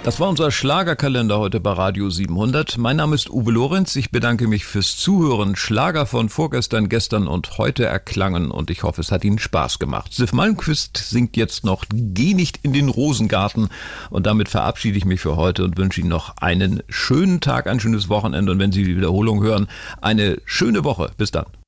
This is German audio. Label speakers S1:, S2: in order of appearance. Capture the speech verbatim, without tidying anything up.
S1: Das war unser Schlagerkalender heute bei Radio siebenhundert. Mein Name ist Uwe Lorenz. Ich bedanke mich fürs Zuhören. Schlager von vorgestern, gestern und heute erklangen und ich hoffe, es hat Ihnen Spaß gemacht. Sif Malmquist singt jetzt noch Geh nicht in den Rosengarten und damit verabschiede ich mich für heute und wünsche Ihnen noch einen schönen Tag, ein schönes Wochenende und wenn Sie die Wiederholung hören, eine schöne Woche. Bis dann.